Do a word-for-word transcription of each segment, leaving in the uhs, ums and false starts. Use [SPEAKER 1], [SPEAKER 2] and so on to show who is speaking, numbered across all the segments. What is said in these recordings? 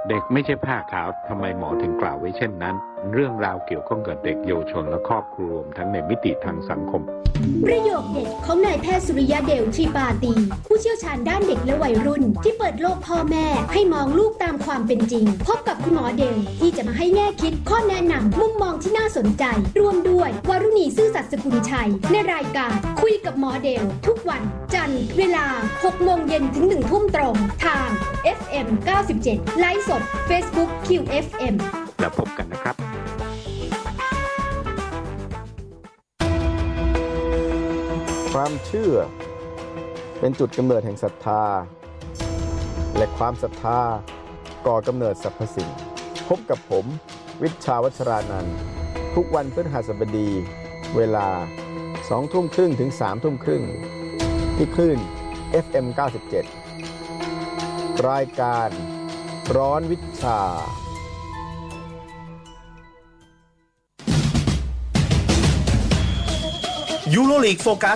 [SPEAKER 1] เด็กไม่ใช่ผ้าขาวทำไมหมอถึงกล่าวไว้เช่นนั้นเรื่องราวเกี่ยวข้องกับเด็กเยาวชนและครอบครัวรวมทั้งในมิติทางสังคม
[SPEAKER 2] ประโยคเด็ดของนายแพทย์สุริยะเดลทรีปาตีผู้เชี่ยวชาญด้านเด็กและวัยรุ่นที่เปิดโลกพ่อแม่ให้มองลูกตามความเป็นจริงพบกับคุณหมอเดลที่จะมาให้แง่คิดข้อแนะนำมุมมองที่น่าสนใจรวมด้วยวรุณีซื่อสัตย์สกุลชัยในรายการคุยกับหมอเดลทุกวันจันทร์เวลาหกโมงเย็นถึงหนึ่งทุ่มตรงทาง เอฟ เอ็ม เก้าสิบเจ็ด ไลฟ์สด Facebook คิว เอฟ เอ็ม
[SPEAKER 1] แล้วพบกันนะครับ
[SPEAKER 3] ความเชื่อเป็นจุดกำเนิดแห่งศรัทธาและความศรัทธาก่อกำเนิดสรรพสิ่งพบกับผมวิชชาวัชรานันท์ทุกวันพฤหัสบดีเวลาสองทุ่มครึ่งถึงสามทุ่มครึ่งที่คลื่น เอฟ เอ็ม เก้าสิบเจ็ด รายการร้อนวิชา
[SPEAKER 4] ยูโรลีกโฟกัส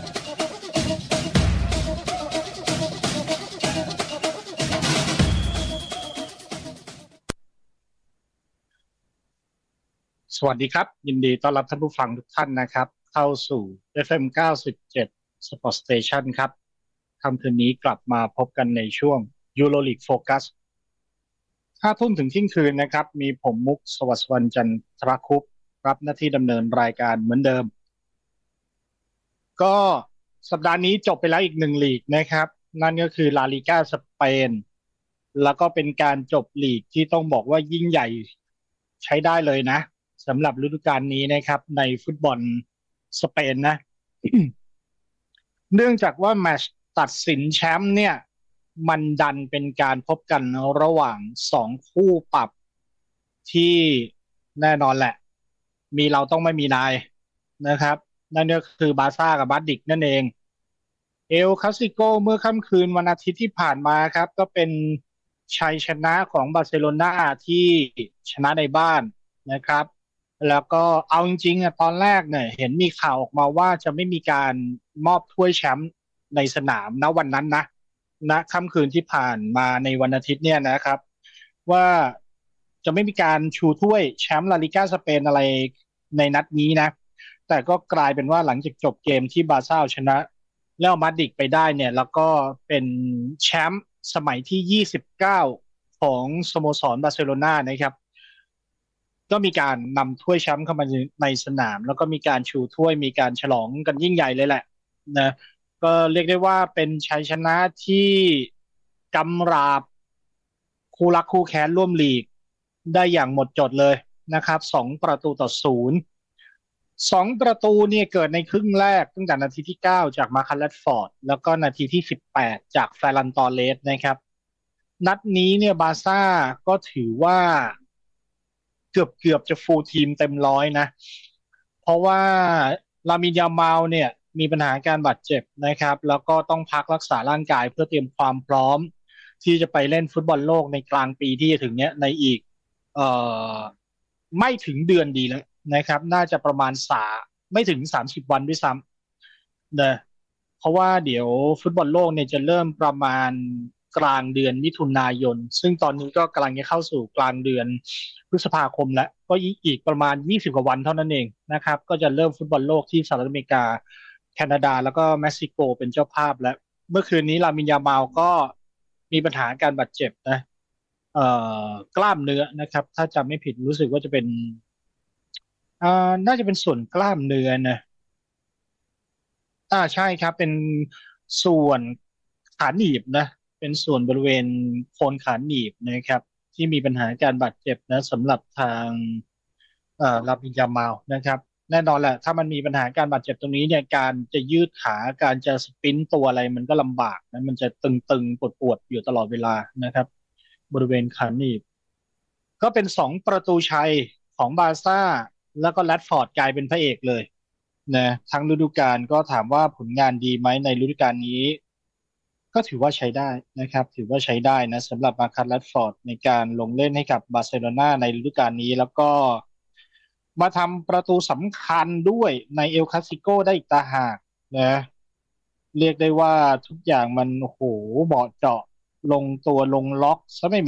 [SPEAKER 4] สวัสดีครับยินดีต้อนรับท่านผู้ฟังทุกท่านนะครับเข้าสู่ เอฟ เอ็ม เก้าสิบเจ็ด Sport Station ครับค่ำคืนนี้กลับมาพบกันในช่วง EuroLeague Focus ห้าทุ่มถึงเที่ยงคืนนะครับมีผมมุกสวัสดิ์วรรณจันทรคุปต์รับหน้าที่ดำเนินรายการเหมือนเดิมก็สัปดาห์นี้จบไปแล้วอีกหนึ่งลีกนะครับนั่นก็คือลาลิก้าสเปนแล้วก็เป็นการจบลีกที่ต้องบอกว่ายิ่งใหญ่ใช้ได้เลยนะสำหรับฤดูกาลนี้นะครับในฟุตบอลสเปนนะ เนื่องจากว่าแมตช์ตัดสินแชมป์เนี่ยมันดันเป็นการพบกันระหว่างสองคู่ปรับที่แน่นอนแหละมีเราต้องไม่มีนายนะครับนั่นก็คือบาร์ซ่ากับบาร์ดิกนั่นเองเอลคลาสสิโกเมื่อค่ำคืนวันอาทิตย์ที่ผ่านมาครับก็เป็นชัยชนะของบาร์เซโลนาที่ชนะในบ้านนะครับแล้วก็เอาจริงๆอ่ะตอนแรกเนี่ยเห็นมีข่าวออกมาว่าจะไม่มีการมอบถ้วยแชมป์ในสนามณวันนั้นนะณค่ำคืนที่ผ่านมาในวันอาทิตย์เนี่ยนะครับว่าจะไม่มีการชูถ้วยแชมป์ลาลิก้าสเปนอะไรในนัดนี้นะแต่ก็กลายเป็นว่าหลังจากจบเกมที่บาร์ซ่าชนะแล้วมาดริดไปได้เนี่ยแล้วก็เป็นแชมป์สมัยที่ยี่สิบเก้าของสโมสรบาร์เซโลนานะครับก็มีการนำถ้วยแชมป์เข้ามาในสนามแล้วก็มีการชูถ้วยมีการฉลองกันยิ่งใหญ่เลยแหละนะก็เรียกได้ว่าเป็นชัยชนะที่กำราบคู่รักคู่แค้นร่วมลีกได้อย่างหมดจดเลยนะครับสองประตูต่อศูนย์สองประตูเนี่ยเกิดในครึ่งแรกตั้งแต่นาทีที่เก้าจากมาคัส แรชฟอร์ดแล้วก็นาทีที่สิบแปดจากแฟร์รัน ตอร์เรสนะครับนัดนี้เนี่ยบาร์ซ่าก็ถือว่าเกือบเกือบจะฟูลทีมเต็มร้อยนะเพราะว่าลามิน ยามาลเนี่ยมีปัญหาการบาดเจ็บนะครับแล้วก็ต้องพักรักษาร่างกายเพื่อเตรียมความพร้อมที่จะไปเล่นฟุตบอลโลกในกลางปีที่จะถึงเนี้ยในอีกเอ่อไม่ถึงเดือนดีแล้วนะครับน่าจะประมาณสาไม่ถึงสามสิบวันด้วยซ้ำนะเพราะว่าเดี๋ยวฟุตบอลโลกเนี่ยจะเริ่มประมาณกลางเดือนมิถุนายนซึ่งตอนนี้ก็กำลังจะเข้าสู่กลางเดือนพฤษภาคมแล้วก็อีกประมาณยี่สิบกว่าวันเท่านั้นเองนะครับก็จะเริ่มฟุตบอลโลกที่สหรัฐอเมริกาแคนาดาแล้วก็เม็กซิโกเป็นเจ้าภาพแล้วเมื่อคืนนี้ลามิน ยามาลก็มีปัญหาการบาดเจ็บนะเอ่อกล้ามเนื้อนะครับถ้าจำไม่ผิดรู้สึกว่าจะเป็นอ่าน่าจะเป็นส่วนกล้ามเนื้อนะอ่าใช่ครับเป็นส่วนขาหนีบนะเป็นส่วนบริเวณโคนขาหนีบนะครับที่มีปัญหาการบาดเจ็บนะสำหรับทางเอ่อลามิน ยามาลนะครับแน่นอนแหละถ้ามันมีปัญหาการบาดเจ็บตรงนี้เนี่ยการจะยืดขาการจะสปรินต์ตัวอะไรมันก็ลำบากนะมันจะตึงๆปวดๆอยู่ตลอดเวลานะครับบริเวณขาหนีบก็เป็นสองประตูชัยของบาร์ซ่าแล้วก็แรชฟอร์ดกลายเป็นพระเอกเลยนะทั้งฤดูกาลก็ถามว่าผลงานดีไหมในฤดูกาลนี้ก็ถือว่าใช้ได้นะครับถือว่าใช้ได้นะสำหรับมาคัส แรชฟอร์ดในการลงเล่นให้กับบาร์เซโลนาในฤดูกาลนี้แล้วก็มาทำประตูสำคัญด้วยในเอลคลาสสิโกได้อีกต่างหากนะเรียกได้ว่าทุกอย่างมันโอ้โหเหมาะเจาะลงตัวลงล็อกซะไม่มี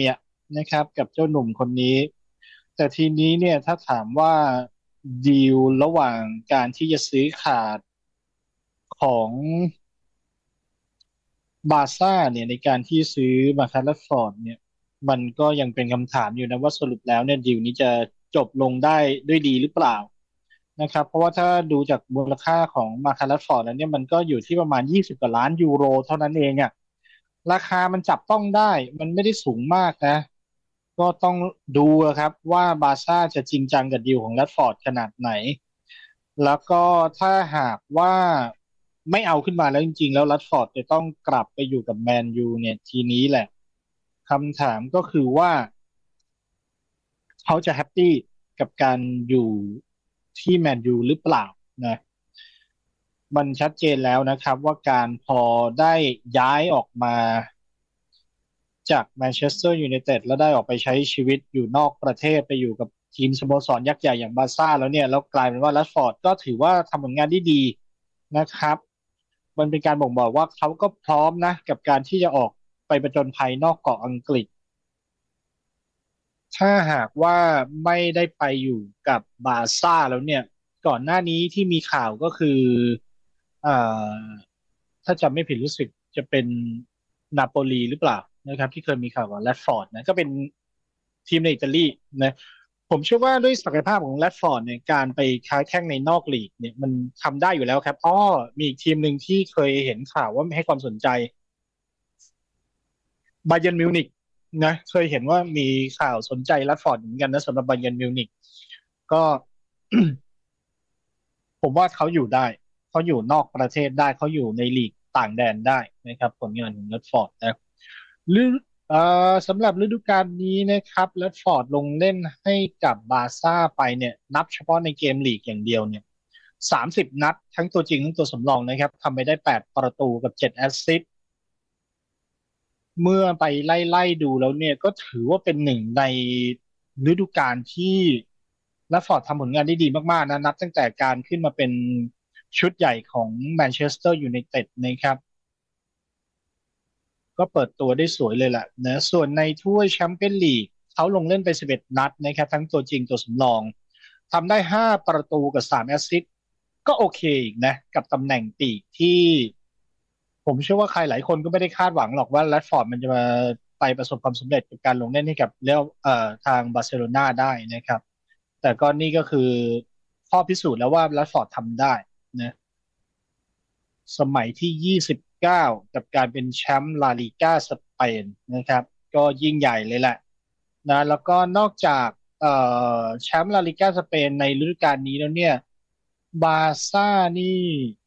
[SPEAKER 4] นะครับกับเจ้าหนุ่มคนนี้แต่ทีนี้เนี่ยถ้าถามว่าดีลระหว่างการที่จะซื้อขาดของบาร์ซ่าเนี่ยในการที่ซื้อมาคาร์ลฟอร์ดเนี่ยมันก็ยังเป็นคำถามอยู่นะว่าสรุปแล้วเนี่ยดีลนี้จะจบลงได้ด้วยดีหรือเปล่านะครับเพราะว่าถ้าดูจากมูลค่าของมาคาร์ลฟอร์ดแล้วเนี่ยมันก็อยู่ที่ประมาณยี่สิบกว่าล้านยูโรเท่านั้นเองอะราคามันจับต้องได้มันไม่ได้สูงมากนะก็ต้องดูอะครับว่าบาร์ซ่าจะจริงจังกับดีลของแรดฟอร์ดขนาดไหนแล้วก็ถ้าหากว่าไม่เอาขึ้นมาแล้วจริงๆแล้วแรดฟอร์ดจะต้องกลับไปอยู่กับแมนยูเนี่ยทีนี้แหละคำถามก็คือว่าเขาจะแฮปปี้กับการอยู่ที่แมนยูหรือเปล่านะมันชัดเจนแล้วนะครับว่าการพอได้ย้ายออกมาจากแมนเชสเตอร์ยูไนเต็ดแล้วได้ออกไปใช้ชีวิตอยู่นอกประเทศไปอยู่กับทีมสโมสรยักษ์ใหญ่อย่างบาร์ซ่าแล้วเนี่ยแล้วกลายเป็นว่าแรชฟอร์ดก็ถือว่าทำผลงานได้ดีนะครับมันเป็นการบ่งบอกว่าเขาก็พร้อมนะกับการที่จะออกไปผจญภัยนอกเกาะอังกฤษถ้าหากว่าไม่ได้ไปอยู่กับบาร์ซ่าแล้วเนี่ยก่อนหน้านี้ที่มีข่าวก็คือเอ่อถ้าจำไม่ผิดรู้สึกจะเป็นนาโปลีหรือเปล่านะครับที่เคยมีข่าวกับแรดฟอร์ดนะก็เป็นทีมในอิตาลีนะผมเชื่อว่าด้วยศักยภาพของแรดฟอร์ดเนี่ยการไปค้าแข่งในนอกลีกเนี่ยมันทำได้อยู่แล้วครับอ้อมีอีกทีมหนึ่งที่เคยเห็นข่าวว่าไม่ให้ความสนใจบาเยิร์นมิวนิกนะเคยเห็นว่ามีข่าวสนใจแรดฟอร์ดเหมือนกันนะสำหรับบาเยิร์นมิวนิกก็ ผมว่าเขาอยู่ได้เขาอยู่นอกประเทศได้เขาอยู่ในลีกต่างแดนได้นะครับผลงานของแรดฟอร์ดนะฤดูเอ่อสำหรับฤดูกาลนี้นะครับแรดฟอร์ดลงเล่นให้กับบาร์ซ่าไปเนี่ยนับเฉพาะในเกมลีกอย่างเดียวเนี่ยสามสิบนัดทั้งตัวจริงทั้งตัวสำรองนะครับทำไปได้แปดประตูกับเจ็ดแอสซิสต์เมื่อไปไล่ไล่ดูแล้วเนี่ยก็ถือว่าเป็นหนึ่งในฤดูกาลที่แรดฟอร์ดทำผลงานได้ดีมากๆนะนับตั้งแต่การขึ้นมาเป็นชุดใหญ่ของแมนเชสเตอร์ยูไนเต็ดนะครับก็เปิดตัวได้สวยเลยแหละนะส่วนในถ้วยแชมเปี้ยนลีกเขาลงเล่นไปสิบเอ็ดนัดนะครับทั้งตัวจริงตัวสำรองทำได้ห้าประตูกับสามแอสซิสต์ก็โอเคอีกนะกับตำแหน่งปีกที่ผมเชื่อว่าใครหลายคนก็ไม่ได้คาดหวังหรอกว่าแรดฟอร์ดมันจะมาไปประสบความสำเร็จกับการลงเล่นให้กับเรียลเอ่อทางบาร์เซโลนาได้นะครับแต่ก็นี่ก็คือข้อพิสูจน์แล้วว่าแรดฟอร์ดทำได้นะสมัยที่ยี่สิบเก้ากับการเป็นแชมป์ลาลิก้าสเปนนะครับก็ยิ่งใหญ่เลยแหละนะแล้วก็นอกจากเอ่อแชมป์ลาลิก้าสเปนในฤดูกาลนี้แล้วเนี่ยบาร์ซ่านี่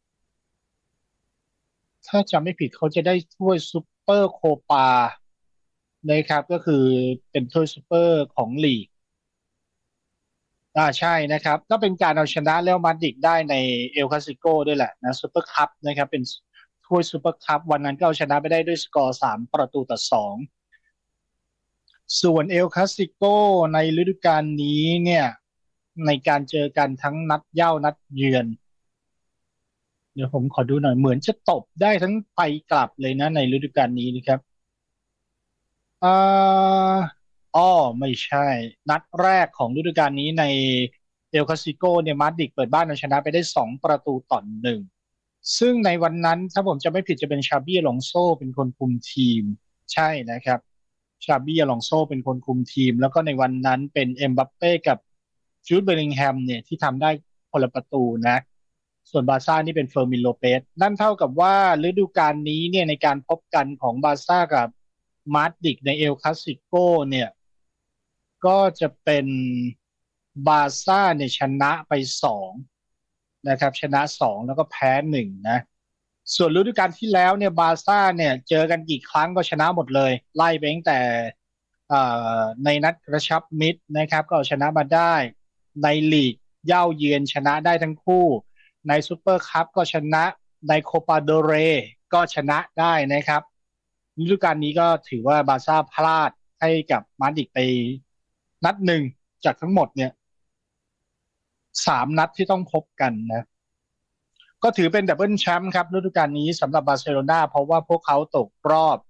[SPEAKER 4] ถ้าจำไม่ผิดเขาจะได้ถ้วยซูเปอร์โคปานะครับก็คือเป็นถ้วยซูเปอร์ของลีก อ่าใช่นะครับก็เป็นการเอาชนะเรอัลมาดริดได้ในเอลคลาสิโกด้วยแหละนะซูเปอร์คัพนะครับเป็นถ้วยซูเปอร์คัพวันนั้นก็เอาชนะไปได้ด้วยสกอร์สามประตูต่อสองส่วนเอลคลาสิโกในฤดูกาลนี้เนี่ยในการเจอกันทั้งนัดเย้านัดเยือนเดี๋ยวผมขอดูหน่อยเหมือนจะตบได้ทั้งไปกลับเลยนะในฤดูกาลนี้นะครับอ่าอ้อไม่ใช่นัดแรกของฤดูกาลนี้ในเอลคลาสิโกเนี่ยมาดริดเปิดบ้านเอาชนะไปได้สองประตูต่อหนึ่งซึ่งในวันนั้นถ้าผมจะไม่ผิดจะเป็นชาบี้อลองโซเป็นคนคุมทีมใช่นะครับชาบี้อลองโซเป็นคนคุมทีมแล้วก็ในวันนั้นเป็นเอ็มบัปเป้กับจูดเบลลิงแฮมเนี่ยที่ทำได้คนละประตูนะส่วนบาร์ซ่านี่เป็นเฟอร์มินโลเปสนั่นเท่ากับว่าฤดูกาลนี้เนี่ยในการพบกันของบาร์ซ่ากับมาดริดในเอลคลาสสิโกเนี่ยก็จะเป็นบาร์ซ่าเนี่ยชนะไปสองนะครับชนะสองแล้วก็แพ้หนึ่งนะส่วนฤดูกาลที่แล้วเนี่ยบาร์ซ่าเนี่ยเจอกันกี่ครั้งก็ชนะหมดเลยไล่ไปตั้งแต่ในนัดกระชับมิตรนะครับก็เอาชนะมาได้ในลีกเย่าเยือนชนะได้ทั้งคู่ในซูเปอร์คัพก็ชนะในโคปาเดเรก็ชนะได้นะครับฤดูกาลนี้ก็ถือว่าบาร์ซ่าพลาดให้กับมาดริดไปนัดหนึ่งจากทั้งหมดเนี่ยสามนัดที่ต้องพบกันนะก็ถือเป็นดับเบิลแชมป์ครับฤดูกาลนี้สำหรับบาร์เซโลนาเพราะว่าพวกเขาตกรอบ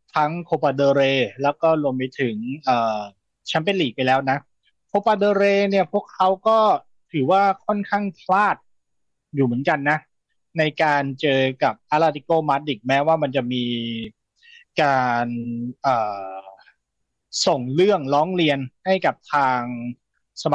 [SPEAKER 4] ทั้งโคปาเดเรแล้วก็รวมไปถึงเอ่อแชมเปี้ยนลีกไปแล้วนะโคปาเดเรเนี่ยพวกเขาก็ถือว่าค่อนข้างพลาดอยู่เหมือนกันนะในการเจอกับอาตเลติโกมาดริดแม้ว่ามันจะมีการเอ่อส่งเรื่องร้องเรียนให้กับทาง